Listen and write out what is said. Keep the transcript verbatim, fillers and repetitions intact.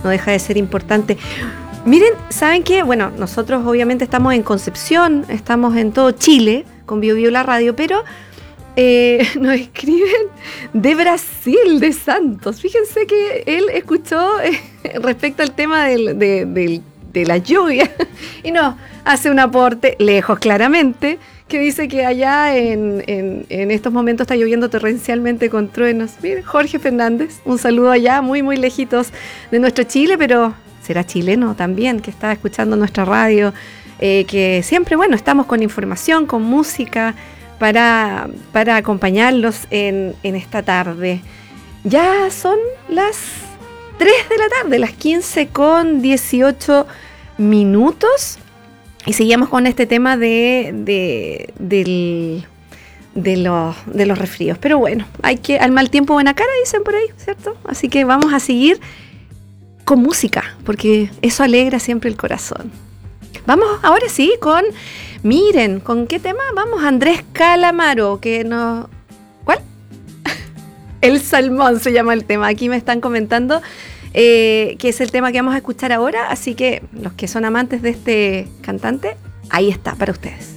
no deja de ser importante. Miren, ¿saben qué? Bueno, nosotros obviamente estamos en Concepción, estamos en todo Chile, con Bio Bio la radio, pero eh, nos escriben de Brasil, de Santos. Fíjense que él escuchó eh, respecto al tema del, de, del, de la lluvia y nos hace un aporte, lejos claramente, que dice que allá en, en, en estos momentos está lloviendo torrencialmente con truenos. Miren, Jorge Fernández, un saludo allá, muy, muy lejitos de nuestro Chile, pero será chileno también, que está escuchando nuestra radio, eh, que siempre, bueno, estamos con información, con música, para, para acompañarlos en, en esta tarde. Ya son las tres de la tarde, las quince con dieciocho minutos. Y seguimos con este tema de, de, del, de, los, de los resfríos. Pero bueno, hay que al mal tiempo buena cara, dicen por ahí, ¿cierto? Así que vamos a seguir con música, porque eso alegra siempre el corazón. Vamos ahora sí con, miren, ¿con qué tema? Vamos, Andrés Calamaro, que nos... ¿Cuál? El Salmón se llama el tema. Aquí me están comentando Eh, que es el tema que vamos a escuchar ahora, así que los que son amantes de este cantante, ahí está para ustedes.